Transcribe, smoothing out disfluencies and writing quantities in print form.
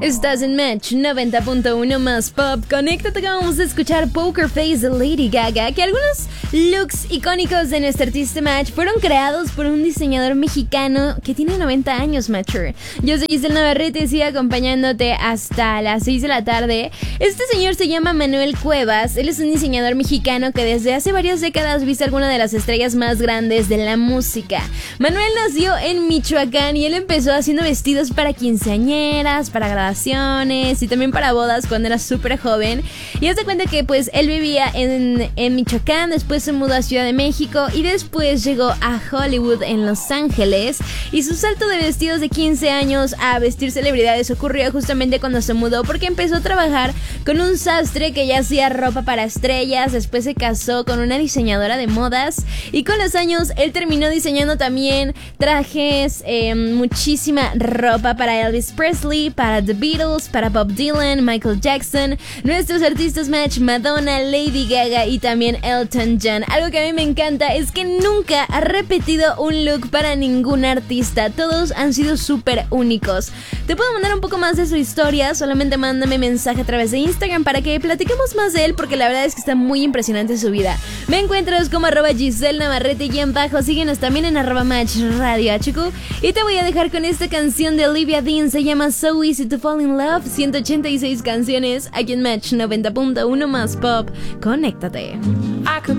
Estás en Match 90.1 más pop. Conéctate que vamos a escuchar Poker Face de Lady Gaga, que algunos looks icónicos de nuestro artista Match fueron creados por un diseñador mexicano que tiene 90 años, Matcher. Yo soy Giselle Navarrete y sigo acompañándote hasta las 6 de la tarde. Este señor se llama Manuel Cuevas. Él es un diseñador mexicano que desde hace varias décadas viste alguna de las estrellas más grandes de la música. Manuel nació en Michoacán y él empezó haciendo vestidos para quinceañeras, para graduaciones y también para bodas cuando era súper joven. Y haz de cuenta que pues él vivía en Michoacán, después se mudó a Ciudad de México y después llegó a Hollywood en Los Ángeles. Y su salto de vestidos de 15 años a vestir celebridades ocurrió justamente cuando se mudó, porque empezó a trabajar con un sastre que ya hacía ropa para estrellas. Después se casó con una diseñadora de modas y con los años él terminó diseñando también trajes, muchísima ropa para Elvis Presley, para The Beatles, para Bob Dylan, Michael Jackson, nuestros artistas Match, Madonna, Lady Gaga y también Elton John. Algo que a mí me encanta es que nunca ha repetido un look para ningún artista. Todos han sido súper únicos. Te puedo mandar un poco más de su historia, solamente mándame mensaje a través de Instagram para que platiquemos más de él, porque la verdad es que está muy impresionante su vida. Me encuentras como @Giselle Navarrete y en bajo, síguenos también en @Match Radio HQ. Y te voy a dejar con esta canción de Olivia Dean, se llama So Easy to Fall in Love. 186 canciones aquí en Match 90.1 más pop. Conéctate. I could